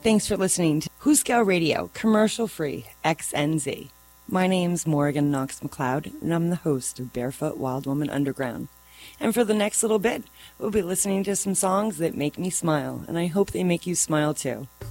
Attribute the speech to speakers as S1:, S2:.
S1: Thanks for listening to Hooskow Radio, commercial-free, XNZ. My name's Morgan Knox McLeod, and I'm the host of Barefoot Wild Woman Underground. And for the next little bit, we'll be listening to some songs that make me smile, and I hope they make you smile too.